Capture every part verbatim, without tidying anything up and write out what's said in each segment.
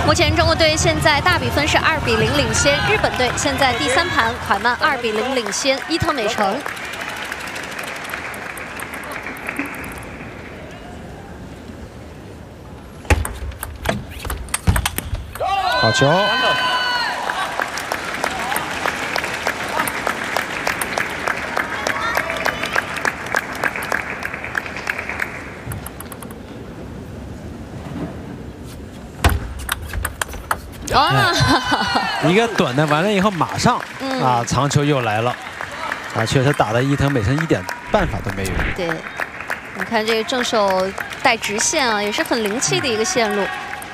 目前中国队现在大比分是二比零领先，日本队现在第三盘快慢二比零领先伊藤美诚。 好球！ 啊！ 一个短的完了以后，马上、 嗯、 啊长球又来了，啊，确实打的伊藤美诚一点办法都没有。 对，你看这个正手带直线啊，也是很灵气的一个线路。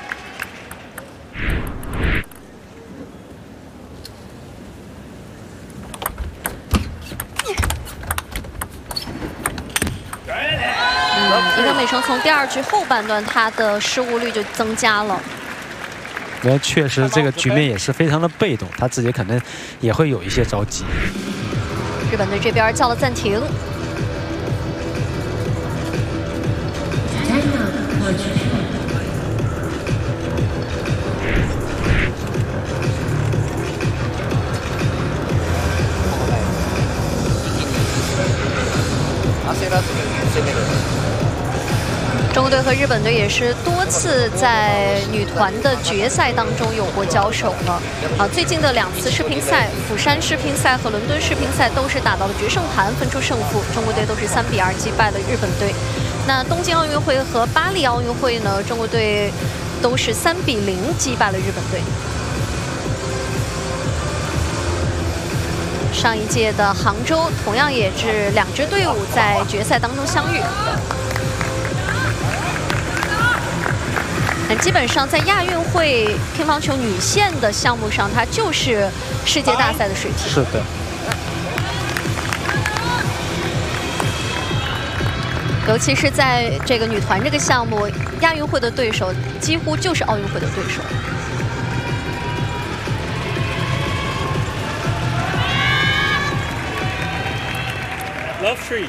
嗯，伊藤美诚从第二局后半段，他的失误率就增加了。 那确实，这个局面也是非常的被动，他自己可能也会有一些着急。 日本队这边叫了暂停。中国队和日本队也是多次在女团的决赛当中有过交手了啊！最近的两次世乒赛，釜山世乒赛和伦敦世乒赛都是打到了决胜盘，分出胜负。中国队都是三比二击败了日本队。那东京奥运会和巴黎奥运会呢，中国队都是三比零击败了日本队。上一届的杭州同样也是两支队伍在决赛当中相遇。 那基本上在亚运会乒乓球女线的项目上，它就是世界大赛的水平。 是的。 尤其是在这个女团这个项目，亚运会的对手几乎就是奥运会的对手。 Love three。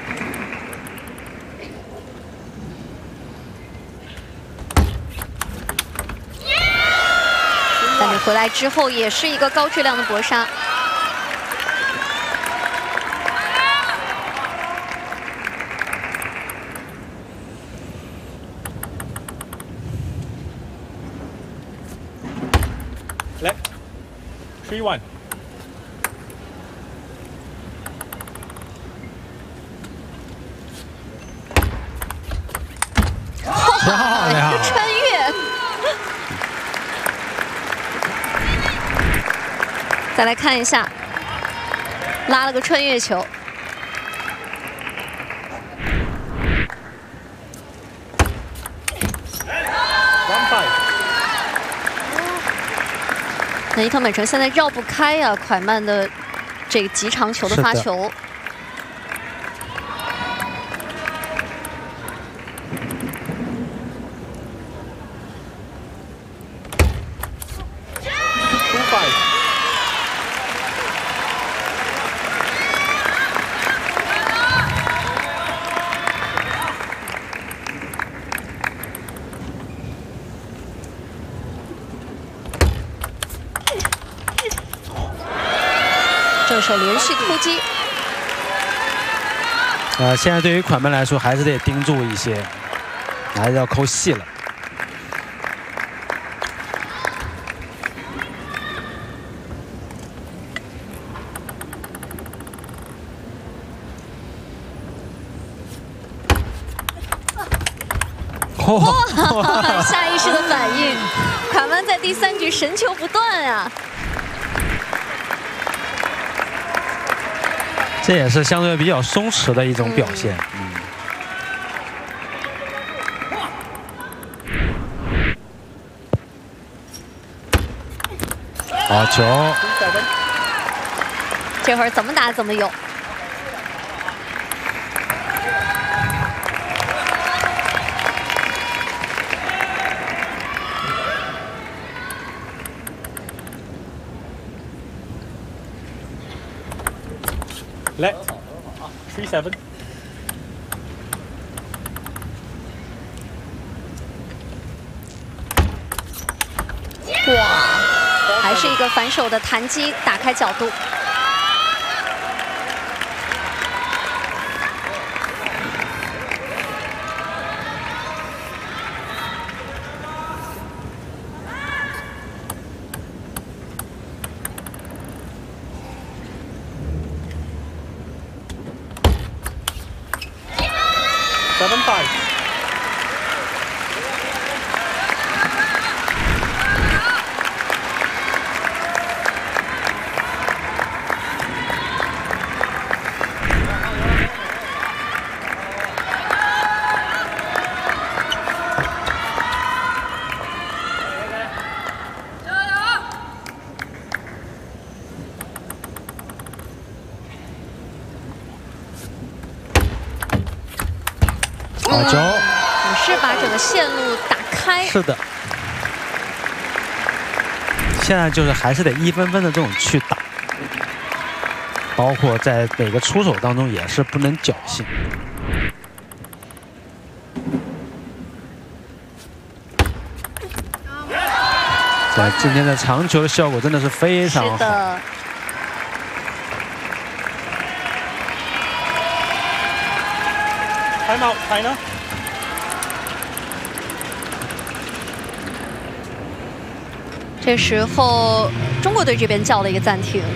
但你回来之后也是一个高质量的搏杀。 来 ，three one。 漂亮！ 穿越。 再来看一下，拉了个穿越球。那伊藤美诚现在绕不开啊，蒯曼的这个极长球的发球。 正手连续突击。 呃，现在对于蒯曼来说，还是得盯住一些，还是要扣细了。 哇！下意识的反应，蒯曼在第三局神球不断啊！ 这也是相对比较松弛的一种表现。嗯。好球！ 这会儿怎么打怎么有。 Let three seven。 哇，还是一个反手的弹击，打开角度。 Seven five. 好球！ 也是把整个线路打开。 是的。现在就是还是得一分分的这种去打，包括在每个出手当中也是不能侥幸。在今天的长球的效果真的是非常好。 是的。 Time out, China. 这时候，中国队这边叫了一个暂停。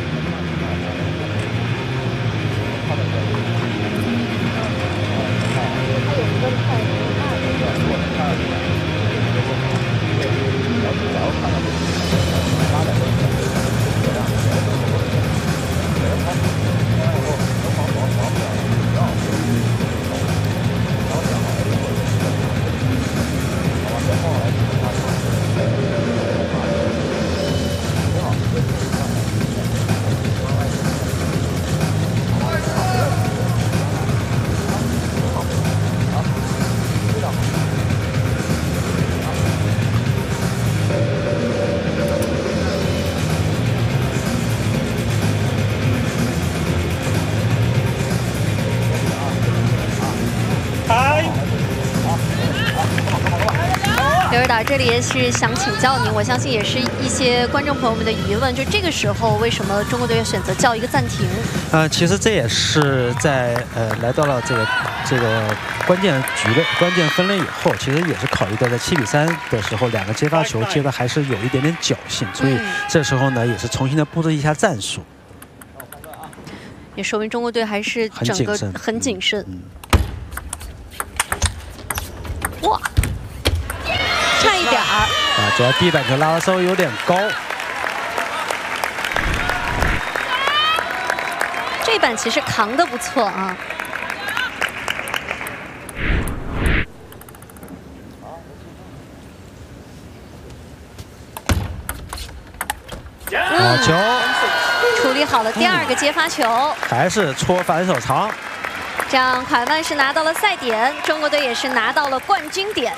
刘尔达这里也是想请教您，我相信也是一些观众朋友们的疑问，就这个时候为什么中国队选择叫一个暂停？ 呃，其实这也是在呃来到了这个这个关键局的关键分类以后，其实也是考虑到在七比三的时候，两个接发球接的还是有一点点侥幸，所以这时候呢也是重新的布置一下战术。 也说明中国队还是整个很谨慎。 嗯、 哇！ 差一点儿啊，主要地板球拉的稍微有点高。 这板其实扛得不错啊。 好球！ 处理好了第二个接发球，嗯、 还是戳反手长。 这样蒯万是拿到了赛点，中国队也是拿到了冠军点。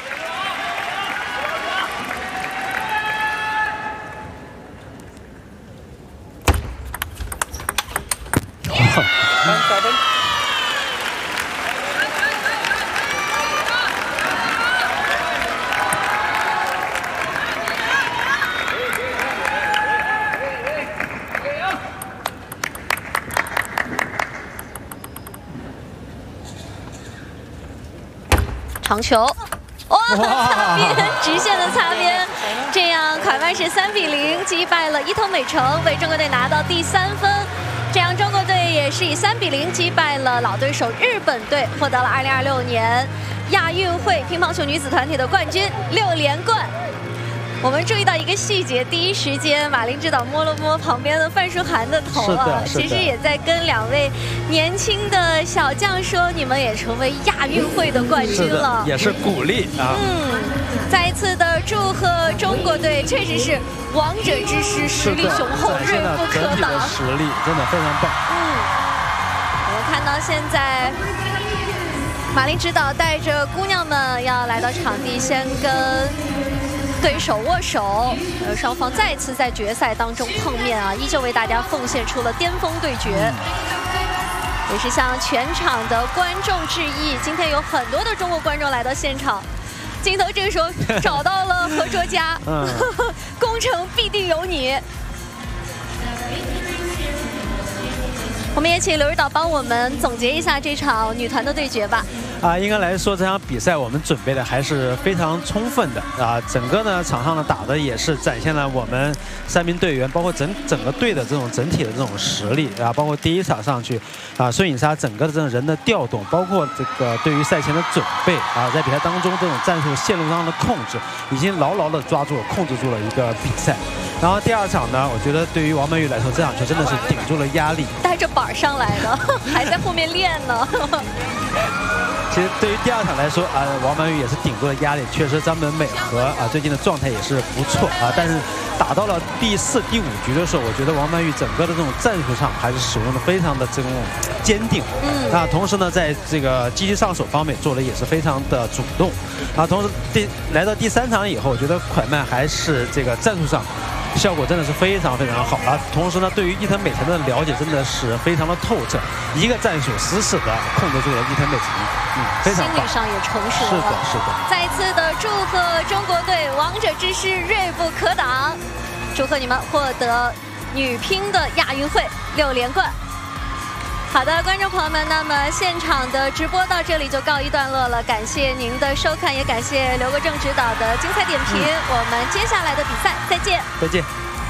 长球，哇，擦边，直线的擦边，这样蒯万是三比零击败了伊藤美诚，为中国队拿到第三分。这样中国队也是以三比零击败了老对手日本队，获得了二零二六年亚运会乒乓球女子团体的冠军，六连冠。 我们注意到一个细节，第一时间马林指导摸了摸旁边的范书涵的头啊，其实也在跟两位年轻的小将说，你们也成为亚运会的冠军了， 也是鼓励啊。 嗯，再一次的祝贺中国队，确实是王者之师，实力雄厚，锐不可挡， 实力真的非常棒。 嗯，我们看到现在。 马林指导带着姑娘们要来到场地，先跟对手握手。呃，双方再次在决赛当中碰面啊，依旧为大家奉献出了巅峰对决，也是向全场的观众致意。今天有很多的中国观众来到现场， 镜头这个时候找到了何卓佳，嗯，攻城必定有你。我们也请刘指导帮我们总结一下这场女团的对决吧。 啊，应该来说这场比赛我们准备的还是非常充分的啊，整个呢场上呢打的也是展现了我们三名队员，包括整整个队的这种整体的这种实力啊，包括第一场上去啊，孙颖莎整个的这种人的调动，包括这个对于赛前的准备啊，在比赛当中这种战术线路上的控制，已经牢牢的抓住了控制住了一个比赛。然后第二场呢，我觉得对于王曼玉来说，这场球真的是顶住了压力， 带着板上来的，还在后面练呢。 其实对于第二场来说啊，王曼玉也是顶住了压力，确实张本美和啊最近的状态也是不错啊，但是打到了第四、第五局的时候，我觉得王曼玉整个的这种战术上还是使用的非常的这种坚定，嗯，啊，同时呢，在这个积极上手方面做的也是非常的主动，啊，同时第来到第三场以后，我觉得蒯曼还是这个战术上效果真的是非常非常好啊！同时呢，对于伊藤美诚的了解真的是非常的透彻，一个战术死死的控制住了伊藤美诚，嗯，非常棒。 心理上也成熟了。 是的，是的。 再次的祝贺中国队王者之师锐不可挡，祝贺你们获得女乒的亚运会六连冠。好的，观众朋友们，那么现场的直播到这里就告一段落了，感谢您的收看，也感谢刘国正指导的精彩点评。嗯、我们接下来的比赛再见， 再见。